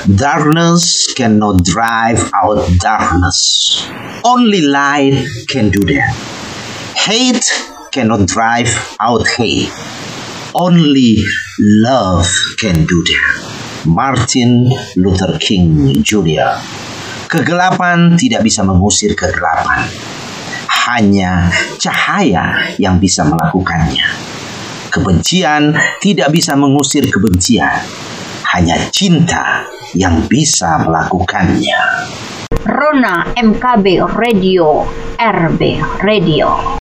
Darkness cannot drive out darkness. Only light can do that. Hate cannot drive out hate. Only love can do that. Martin Luther King Jr. Kegelapan tidak bisa mengusir kegelapan. Hanya cahaya yang bisa melakukannya. Kebencian tidak bisa mengusir kebencian. Hanya cinta yang bisa melakukannya. Rona MKB Radio, RB Radio.